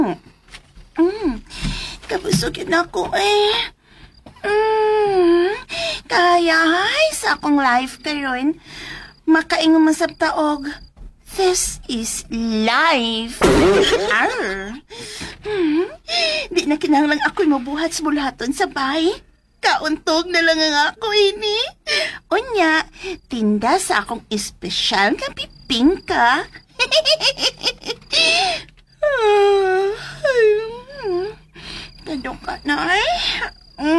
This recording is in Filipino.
Kabusog yun ako Kaya sa akong life karon makaingon man sab taog. This is life. Arr. Di na kinahanglan ako'y mabuhat sa bulaton sa bahay. Kauntog na lang ang ako ini. Unya, tinda sa akong espesyal nga pipingka. Tadong ka na